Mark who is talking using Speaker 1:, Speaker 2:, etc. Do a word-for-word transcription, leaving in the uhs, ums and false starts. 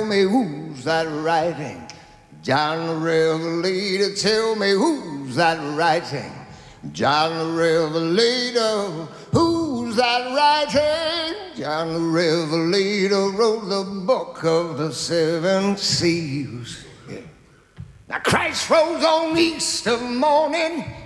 Speaker 1: me who's that writing? John the Revelator, tell me who's that writing? John the Revelator, who's that writing? John the Revelator wrote the book of the seven seals. Yeah. Now Christ rose on Easter morning.